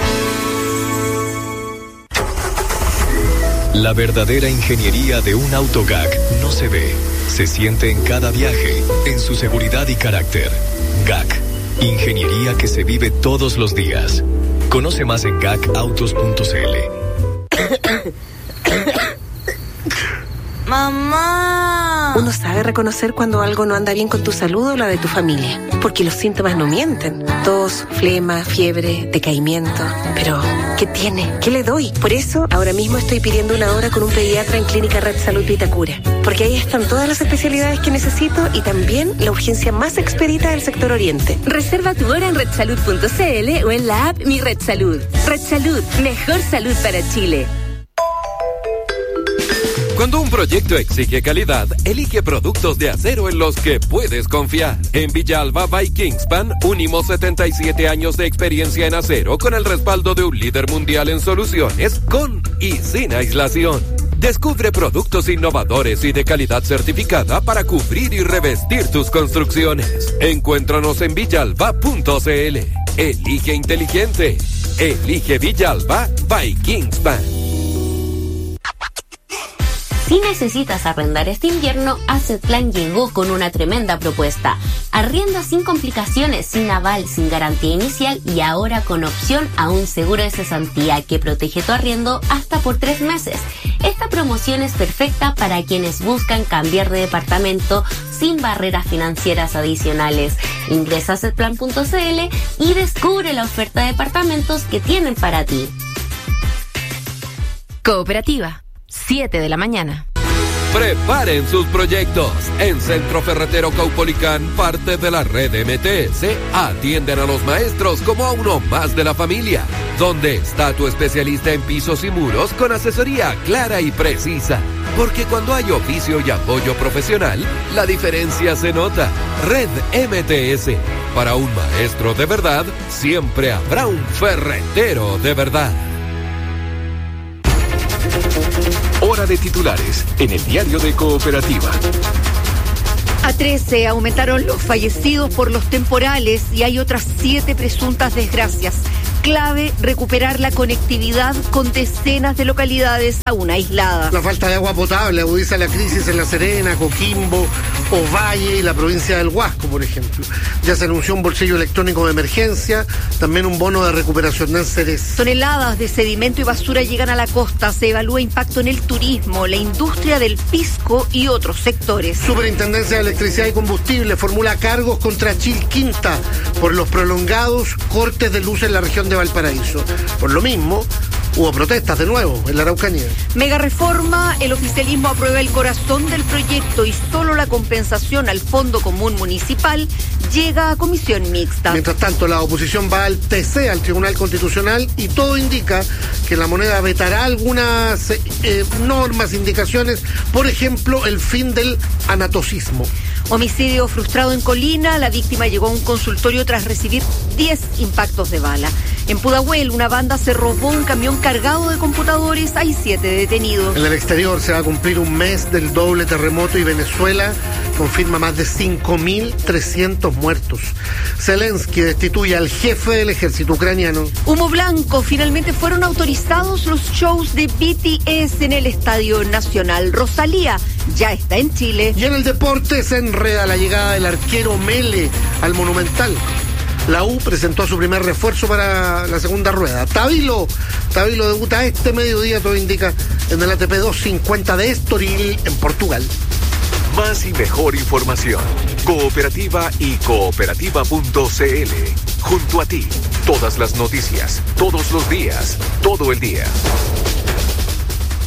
[SPEAKER 28] La verdadera ingeniería de un auto G A C no se ve, se siente en cada viaje, en su seguridad y carácter. G A C, ingeniería que se vive todos los días. Conoce más en gacautos punto c l.
[SPEAKER 1] ¡Mamá! Uno sabe reconocer cuando algo no anda bien con tu salud o la de tu familia, porque los síntomas no mienten. Tos, flema, fiebre, decaimiento. Pero, ¿qué tiene? ¿Qué le doy? Por eso, ahora mismo estoy pidiendo una hora con un pediatra en Clínica Red Salud Vitacura, porque ahí están todas las especialidades que necesito y también la urgencia más expedita del sector oriente.
[SPEAKER 4] Reserva tu hora en red salud punto c l o en la app Mi Red Salud. Red Salud, mejor salud para Chile.
[SPEAKER 5] Cuando un proyecto exige calidad, elige productos de acero en los que puedes confiar. En Villalba by Kingspan, unimos setenta y siete años de experiencia en acero con el respaldo de un líder mundial en soluciones con y sin aislación. Descubre productos innovadores y de calidad certificada para cubrir y revestir tus construcciones. Encuéntranos en villalba punto c l. Elige inteligente. Elige Villalba by Kingspan.
[SPEAKER 6] Si necesitas arrendar este invierno, Assetplan llegó con una tremenda propuesta. Arrienda sin complicaciones, sin aval, sin garantía inicial y ahora con opción a un seguro de cesantía que protege tu arriendo hasta por tres meses. Esta promoción es perfecta para quienes buscan cambiar de departamento sin barreras financieras adicionales. Ingresa a assetplan punto c l y descubre la oferta de departamentos que tienen para ti.
[SPEAKER 4] Cooperativa. siete de la mañana.
[SPEAKER 5] Preparen sus proyectos. En Centro Ferretero Caupolicán, parte de la red M T S, atienden a los maestros como a uno más de la familia. Donde está tu especialista en pisos y muros con asesoría clara y precisa. Porque cuando hay oficio y apoyo profesional, la diferencia se nota. Red M T S. Para un maestro de verdad, siempre habrá un ferretero de verdad.
[SPEAKER 11] Hora de titulares en el diario de Cooperativa.
[SPEAKER 15] A trece aumentaron los fallecidos por los temporales y hay otras siete presuntas desgracias. Clave recuperar la conectividad con decenas de localidades aún aisladas.
[SPEAKER 16] La falta de agua potable agudiza la crisis en La Serena, Coquimbo, Ovalle y la provincia del Huasco, por ejemplo. Ya se anunció un bolsillo electrónico de emergencia, también un bono de recuperación en Ceres.
[SPEAKER 15] Toneladas de sedimento y basura llegan a la costa. Se evalúa impacto en el turismo, la industria del pisco y otros sectores.
[SPEAKER 16] Superintendencia de Electricidad y Combustible formula cargos contra Chilquinta por los prolongados cortes de luz en la región de Valparaíso. Por lo mismo, hubo protestas de nuevo en la Araucanía.
[SPEAKER 15] Mega reforma, el oficialismo aprueba el corazón del proyecto y solo la compensación al Fondo Común Municipal llega a comisión mixta.
[SPEAKER 16] Mientras tanto, la oposición va al T C, al Tribunal Constitucional, y todo indica que la moneda vetará algunas eh, normas, indicaciones, por ejemplo, el fin del anatocismo.
[SPEAKER 15] Homicidio frustrado en Colina, la víctima llegó a un consultorio tras recibir diez impactos de bala. En Pudahuel, una banda se robó un camión cargado de computadores, hay siete detenidos.
[SPEAKER 16] En el exterior se va a cumplir un mes del doble terremoto y Venezuela confirma más de cinco mil trescientos muertos. Zelensky destituye al jefe del ejército ucraniano.
[SPEAKER 15] Humo blanco, finalmente fueron autorizados los shows de B T S en el Estadio Nacional. Rosalía ya está en Chile.
[SPEAKER 16] Y en el deporte se enreda la llegada del arquero Mele al Monumental. La U presentó su primer refuerzo para la segunda rueda. Tabilo, Tabilo debuta este mediodía, todo indica, en el A T P doscientos cincuenta de Estoril, en Portugal.
[SPEAKER 11] Más y mejor información. Cooperativa y cooperativa punto c l. Junto a ti, todas las noticias, todos los días, todo el día.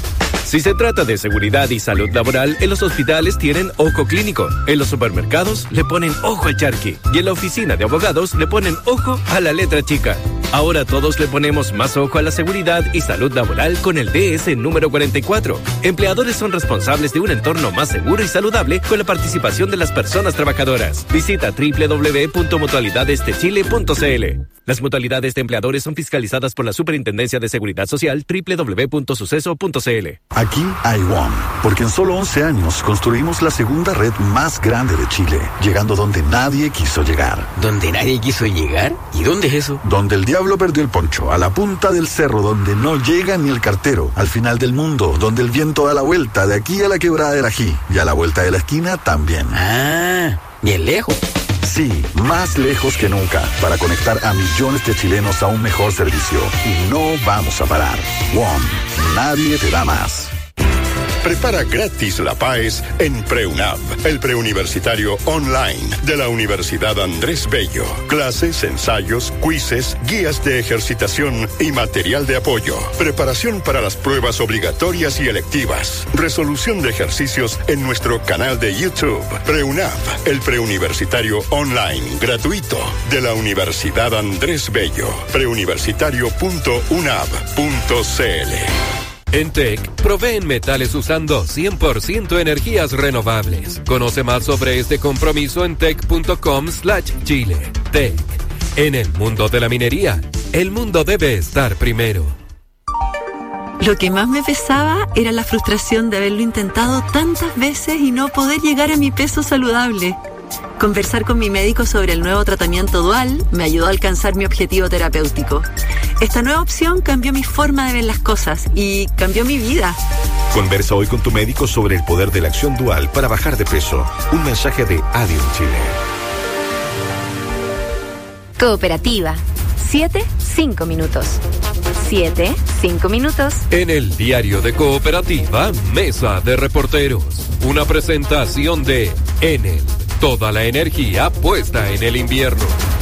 [SPEAKER 7] Si se trata de seguridad y salud laboral, en los hospitales tienen ojo clínico, en los supermercados le ponen ojo al charqui y en la oficina de abogados le ponen ojo a la letra chica. Ahora todos le ponemos más ojo a la seguridad y salud laboral con el D S número cuarenta y cuatro. Empleadores son responsables de un entorno más seguro y saludable con la participación de las personas trabajadoras. Visita doble u doble u doble u punto mutualidades de chile punto c l. Las mutualidades de empleadores son fiscalizadas por la Superintendencia de Seguridad Social doble u doble u doble u punto suceso punto c l.
[SPEAKER 8] Aquí hay W O M, porque en solo once años construimos la segunda red más grande de Chile, llegando donde nadie quiso llegar.
[SPEAKER 9] ¿Donde nadie quiso llegar? ¿Y dónde es eso?
[SPEAKER 8] Donde el diablo perdió el poncho, a la punta del cerro, donde no llega ni el cartero, al final del mundo, donde el viento da la vuelta, de aquí a la quebrada del Ají, y a la vuelta de la esquina también.
[SPEAKER 9] Ah, bien lejos.
[SPEAKER 8] Sí, más lejos que nunca, para conectar a millones de chilenos a un mejor servicio. Y no vamos a parar. W O M, nadie te da más.
[SPEAKER 10] Prepara gratis la P A E S en PreUnab, el preuniversitario online de la Universidad Andrés Bello. Clases, ensayos, quizzes, guías de ejercitación y material de apoyo. Preparación para las pruebas obligatorias y electivas. Resolución de ejercicios en nuestro canal de YouTube. PreUnab, el preuniversitario online gratuito de la Universidad Andrés Bello. preuniversitario punto unab punto c l.
[SPEAKER 5] En T E C proveen metales usando cien por ciento energías renovables. Conoce más sobre este compromiso en tec punto com slash chile. T E C. En el mundo de la minería, el mundo debe estar primero.
[SPEAKER 20] Lo que más me pesaba era la frustración de haberlo intentado tantas veces y no poder llegar a mi peso saludable. Conversar con mi médico sobre el nuevo tratamiento dual me ayudó a alcanzar mi objetivo terapéutico. Esta nueva opción cambió mi forma de ver las cosas y cambió mi vida.
[SPEAKER 11] Conversa hoy con tu médico sobre el poder de la acción dual para bajar de peso. Un mensaje de Adium Chile.
[SPEAKER 6] Cooperativa. Siete, cinco minutos. Siete, cinco minutos.
[SPEAKER 5] En el diario de Cooperativa, Mesa de Reporteros. Una presentación de Enel. Toda la energía puesta en el invierno.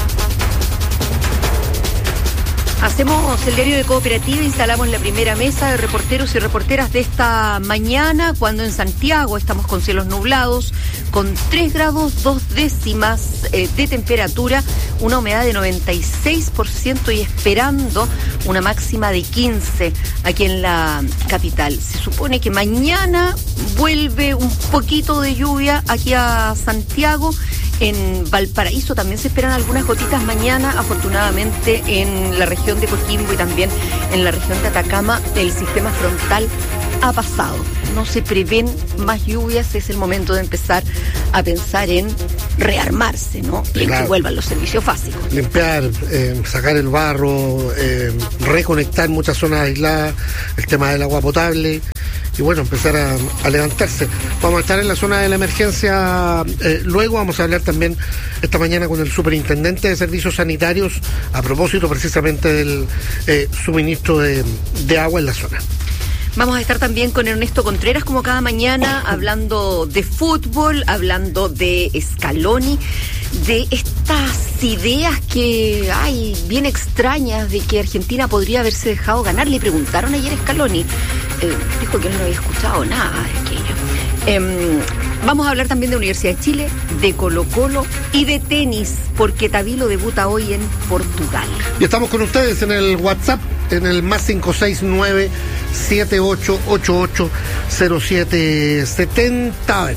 [SPEAKER 15] Hacemos el diario de Cooperativa, instalamos la primera mesa de reporteros y reporteras de esta mañana, cuando en Santiago estamos con cielos nublados, con tres grados dos décimas eh, de temperatura, una humedad de noventa y seis por ciento y esperando una máxima de quince aquí en la capital. Se supone que mañana vuelve un poquito de lluvia aquí a Santiago. En Valparaíso también se esperan algunas gotitas mañana, afortunadamente en la región de Coquimbo y también en la región de Atacama el sistema frontal ha pasado. No se prevén más lluvias, es el momento de empezar a pensar en rearmarse, ¿no? Y en claro, que vuelvan los servicios básicos.
[SPEAKER 16] Limpiar, eh, sacar el barro, eh, reconectar muchas zonas aisladas, el tema del agua potable. Y bueno, empezar a, a levantarse. Vamos a estar en la zona de la emergencia eh, luego. Vamos a hablar también esta mañana con el superintendente de servicios sanitarios a propósito precisamente del eh, suministro de, de agua en la zona.
[SPEAKER 15] Vamos a estar también con Ernesto Contreras, como cada mañana, hablando de fútbol, hablando de Scaloni, de estas ideas que hay bien extrañas de que Argentina podría haberse dejado ganar. Le preguntaron ayer a Scaloni, eh, dijo que no había escuchado nada de aquello. Eh, vamos a hablar también de Universidad de Chile, de Colo Colo y de tenis, porque Tabilo debuta hoy en Portugal.
[SPEAKER 16] Y estamos con ustedes en el WhatsApp, en el más cinco seis nueve siete ocho ocho ocho cero siete siete cero.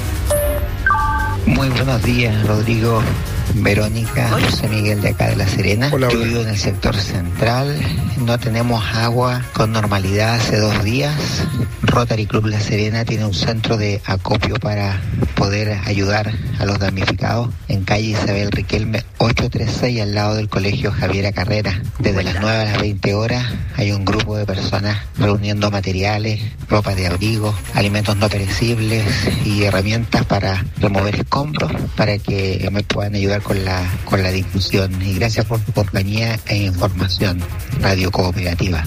[SPEAKER 21] Muy buenos días, Rodrigo, Verónica, José Miguel de acá de La Serena.
[SPEAKER 16] Hola,
[SPEAKER 21] Yo
[SPEAKER 16] hola.
[SPEAKER 21] vivo en el sector central, no tenemos agua con normalidad hace dos días. Rotary Club La Serena tiene un centro de acopio para poder ayudar a los damnificados en calle Isabel Riquelme ochocientos treinta y seis, al lado del colegio Javiera Carrera. Desde las nueve a las veinte horas hay un grupo de personas reuniendo materiales, ropa de abrigo, alimentos no perecibles y herramientas para remover escombros, para que me puedan ayudar con la con la difusión. Y gracias por tu compañía e información, Radio Cooperativa.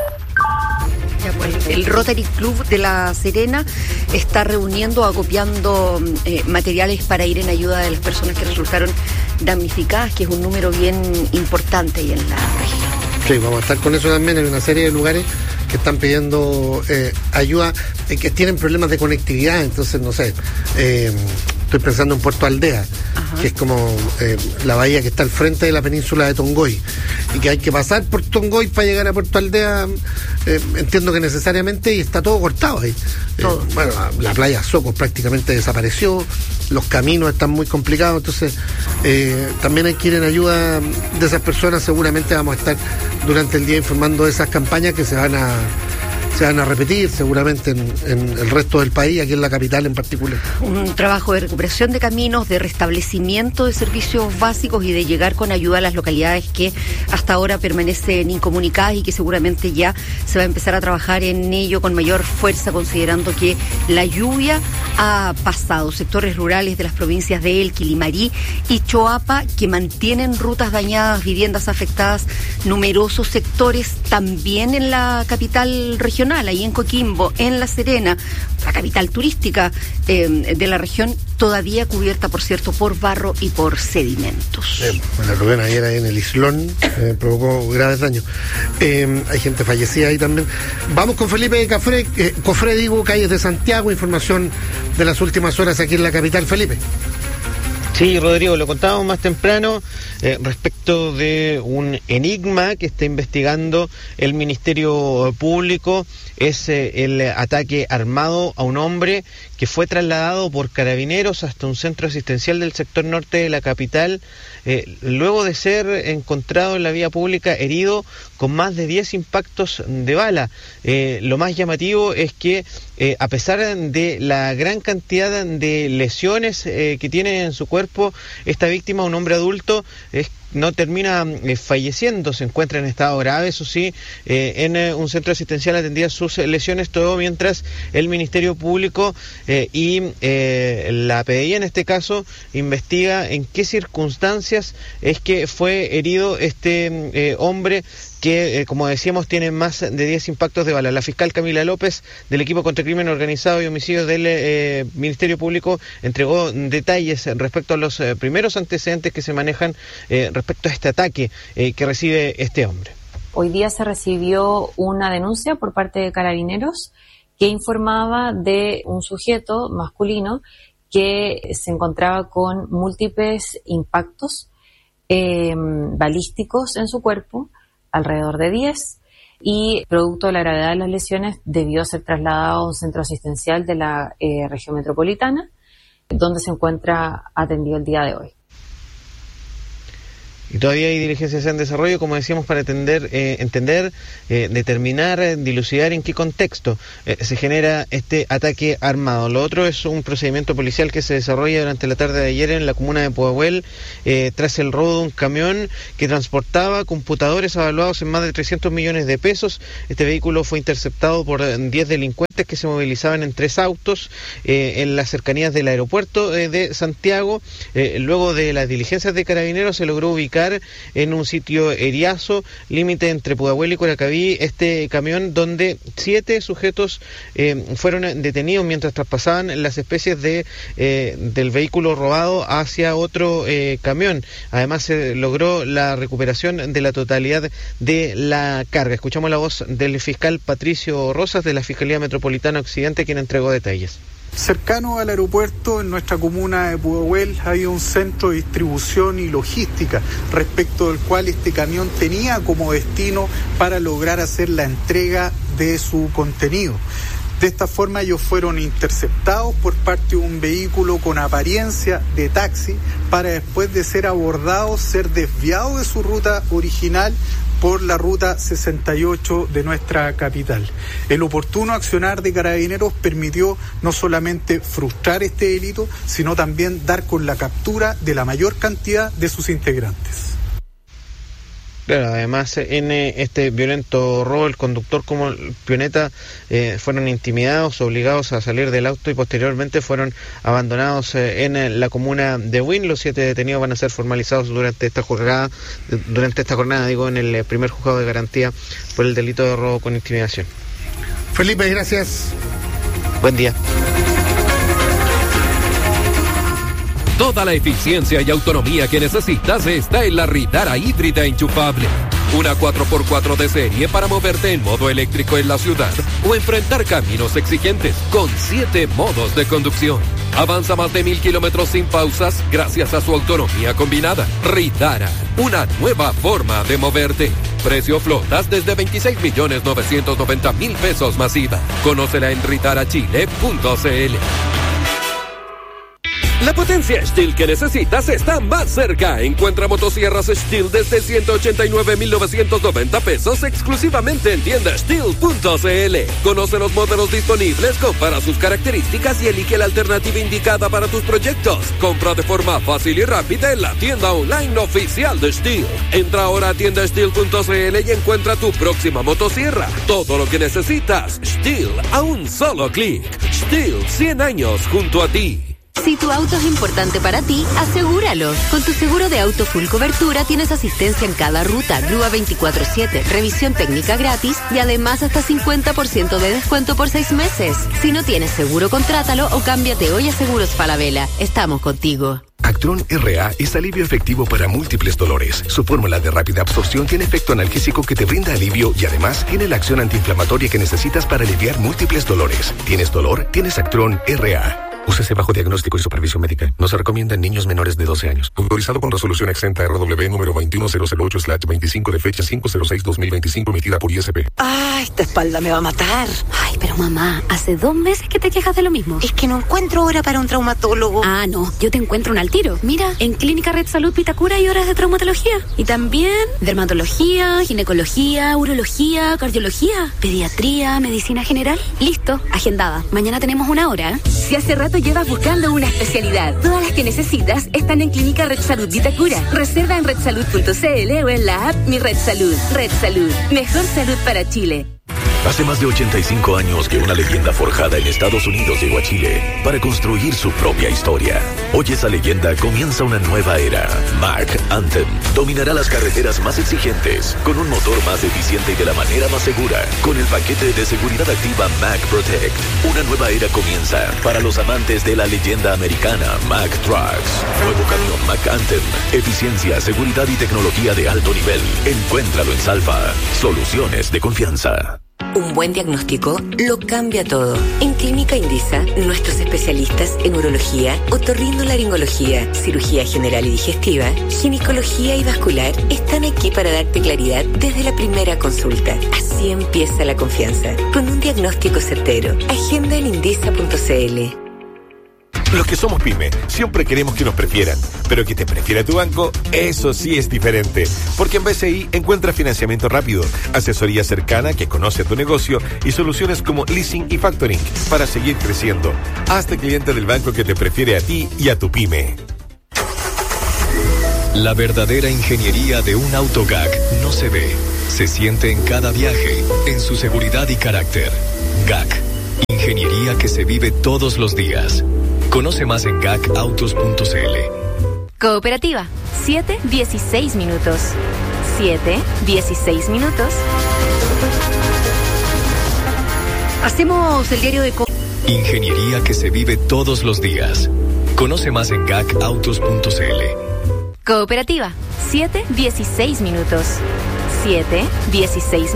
[SPEAKER 15] El Rotary Club de La Serena está reuniendo, acopiando eh, materiales para ir en ayuda de las personas que resultaron damnificadas, que es un número bien importante ahí en la región.
[SPEAKER 16] Sí, vamos a estar con eso también en una serie de lugares que están pidiendo eh, ayuda, eh, que tienen problemas de conectividad. Entonces, no sé, eh, estoy pensando en Puerto Aldea, Ajá. que es como eh, la bahía que está al frente de la península de Tongoy, y que hay que pasar por Tongoy para llegar a Puerto Aldea, eh, entiendo que necesariamente, y está todo cortado ahí. Todo. Eh, bueno, la playa Socos prácticamente desapareció, los caminos están muy complicados, entonces eh, también hay que ir en ayuda de esas personas. Seguramente vamos a estar durante el día informando de esas campañas que se van a se van a repetir seguramente en, en el resto del país, aquí en la capital en particular.
[SPEAKER 15] Un trabajo de recuperación de caminos, de restablecimiento de servicios básicos y de llegar con ayuda a las localidades que hasta ahora permanecen incomunicadas y que seguramente ya se va a empezar a trabajar en ello con mayor fuerza, considerando que la lluvia ha pasado. Sectores rurales de las provincias de Elqui, Limarí y Choapa que mantienen rutas dañadas, viviendas afectadas, numerosos sectores también en la capital regional, ahí en Coquimbo, en La Serena, la capital turística eh, de la región, todavía cubierta, por cierto, por barro y por sedimentos.
[SPEAKER 16] Eh, bueno, Rubén, ayer ahí en el Islón eh, provocó graves daños. Eh, hay gente fallecida ahí también. Vamos con Felipe Cafre, eh, Cofre, digo, calles de Santiago, información de las últimas horas aquí en la capital. Felipe.
[SPEAKER 2] Sí, Rodrigo, lo contábamos más temprano eh, respecto de un enigma que está investigando el Ministerio Público. Es eh, el ataque armado a un hombre que fue trasladado por carabineros hasta un centro asistencial del sector norte de la capital, eh, luego de ser encontrado en la vía pública herido con más de diez impactos de bala. Eh, lo más llamativo es que eh, a pesar de la gran cantidad de lesiones eh, que tiene en su cuerpo, esta víctima, un hombre adulto, es no termina eh, falleciendo, se encuentra en estado grave, eso sí, eh, en eh, un centro asistencial atendía sus eh, lesiones, todo mientras el Ministerio Público eh, y eh, la P D I en este caso investiga en qué circunstancias es que fue herido este eh, hombre que, eh, como decíamos, tiene más de diez impactos de bala. La fiscal Camila López, del equipo contra crimen organizado y homicidios del eh, Ministerio Público, entregó detalles respecto a los eh, primeros antecedentes que se manejan eh, respecto a este ataque eh, que recibe este hombre.
[SPEAKER 3] Hoy día se recibió una denuncia por parte de Carabineros que informaba de un sujeto masculino que se encontraba con múltiples impactos eh, balísticos en su cuerpo, alrededor de diez, y producto de la gravedad de las lesiones debió ser trasladado a un centro asistencial de la eh, región metropolitana, donde se encuentra atendido el día de hoy.
[SPEAKER 2] Y todavía hay diligencias en desarrollo, como decíamos, para entender, eh, entender eh, determinar, eh, dilucidar en qué contexto eh, se genera este ataque armado. Lo otro es un procedimiento policial que se desarrolla durante la tarde de ayer en la comuna de Pudahuel, eh, tras el robo de un camión que transportaba computadores avaluados en más de trescientos millones de pesos. Este vehículo fue interceptado por diez delincuentes que se movilizaban en tres autos eh, en las cercanías del aeropuerto eh, de Santiago. Eh, luego de las diligencias de Carabineros se logró ubicar en un sitio Eriazo, límite entre Pudahuel y Curacaví, este camión donde siete sujetos eh, fueron detenidos mientras traspasaban las especies de eh, del vehículo robado hacia otro eh, camión. Además se logró la recuperación de la totalidad de la carga. Escuchamos la voz del fiscal Patricio Rosas de la Fiscalía Metropolitana Occidente, quien entregó detalles.
[SPEAKER 13] Cercano al aeropuerto, en nuestra comuna de Pudahuel, hay un centro de distribución y logística respecto del cual este camión tenía como destino para lograr hacer la entrega de su contenido. De esta forma ellos fueron interceptados por parte de un vehículo con apariencia de taxi para, después de ser abordados, ser desviados de su ruta original por la ruta sesenta y ocho de nuestra capital. El oportuno accionar de Carabineros permitió no solamente frustrar este delito, sino también dar con la captura de la mayor cantidad de sus integrantes.
[SPEAKER 2] Claro, además en eh, este violento robo, el conductor como el pioneta eh, fueron intimidados, obligados a salir del auto y posteriormente fueron abandonados eh, en eh, la comuna de Huin. Los siete detenidos van a ser formalizados durante esta jornada, durante esta jornada, digo, en el eh, primer juzgado de garantía por el delito de robo con intimidación.
[SPEAKER 16] Felipe, gracias.
[SPEAKER 2] Buen día.
[SPEAKER 5] Toda la eficiencia y autonomía que necesitas está en la Ritara híbrida enchufable. Una cuatro por cuatro de serie para moverte en modo eléctrico en la ciudad o enfrentar caminos exigentes con siete modos de conducción. Avanza más de mil kilómetros sin pausas gracias a su autonomía combinada. Ritara, una nueva forma de moverte. Precio flotas desde veintiséis millones novecientos noventa mil pesos masiva. Conócela en ritarachile punto c l. La potencia Stihl que necesitas está más cerca. Encuentra motosierras Stihl desde ciento ochenta y nueve mil novecientos noventa pesos exclusivamente en tienda stihl punto c l. Conoce los modelos disponibles, compara sus características y elige la alternativa indicada para tus proyectos. Compra de forma fácil y rápida en la tienda online oficial de Stihl. Entra ahora a tienda stihl punto c l y encuentra tu próxima motosierra. Todo lo que necesitas, Stihl a un solo clic. Stihl, cien años junto a ti.
[SPEAKER 12] Si tu auto es importante para ti, asegúralo. Con tu seguro de auto full cobertura tienes asistencia en cada ruta, grúa veinticuatro siete, revisión técnica gratis y además hasta cincuenta por ciento de descuento por seis meses. Si no tienes seguro, contrátalo o cámbiate hoy a Seguros Falabella. Estamos contigo.
[SPEAKER 11] Actron R A es alivio efectivo para múltiples dolores. Su fórmula de rápida absorción tiene efecto analgésico que te brinda alivio y además tiene la acción antiinflamatoria que necesitas para aliviar múltiples dolores. ¿Tienes dolor? Tienes Actron R A. Úsese bajo diagnóstico y supervisión médica. No se recomienda en niños menores de doce años. Autorizado con resolución exenta R W número veintiuno mil ocho slash veinticinco de fecha cinco cero seis dos mil veinticinco emitida por I S P.
[SPEAKER 12] ¡Ay, esta espalda me va a matar! Ay, pero mamá, hace dos meses que te quejas de lo mismo. Es que no encuentro hora para un traumatólogo. Ah, no, yo te encuentro un al tiro. Mira, en Clínica Red Salud Vitacura hay horas de traumatología. Y también dermatología, ginecología, urología, cardiología, pediatría, medicina general. Listo, agendada. Mañana tenemos una hora.
[SPEAKER 4] Si hace rato llevas buscando una especialidad, todas las que necesitas están en Clínica Red Salud Vitacura. Reserva en red salud punto c l o en la app Mi Red Salud. Red Salud, mejor salud para Chile.
[SPEAKER 28] Hace más de ochenta y cinco años que una leyenda forjada en Estados Unidos llegó a Chile para construir su propia historia. Hoy esa leyenda comienza una nueva era. Mack Anthem dominará las carreteras más exigentes con un motor más eficiente y de la manera más segura. Con el paquete de seguridad activa Mack Protect, una nueva era comienza para los amantes de la leyenda americana Mack Trucks. Nuevo camión Mack Anthem, eficiencia, seguridad y tecnología de alto nivel. Encuéntralo en Salva. Soluciones de confianza.
[SPEAKER 12] Un buen diagnóstico lo cambia todo. En Clínica Indisa, nuestros especialistas en urología, otorrinolaringología, cirugía general y digestiva, ginecología y vascular están aquí para darte claridad desde la primera consulta. Así empieza la confianza, con un diagnóstico certero. Agenda en indisa punto c l.
[SPEAKER 11] Los que somos pyme siempre queremos que nos prefieran, pero que te prefiera tu banco, eso sí es diferente. Porque en B C I encuentras financiamiento rápido, asesoría cercana que conoce tu negocio y soluciones como leasing y factoring para seguir creciendo. Hazte cliente del banco que te prefiere a ti y a tu pyme.
[SPEAKER 14] La verdadera ingeniería de un auto G A C no se ve, se siente en cada viaje, en su seguridad y carácter. G A C, ingeniería que se vive todos los días. Conoce más en gac autos punto c l.
[SPEAKER 12] Cooperativa, siete dieciséis minutos. siete dieciséis minutos. Hacemos el diario de... Co-
[SPEAKER 14] Ingeniería que se vive todos los días. Conoce más en gac autos punto c l.
[SPEAKER 12] Cooperativa, siete dieciséis minutos. siete dieciséis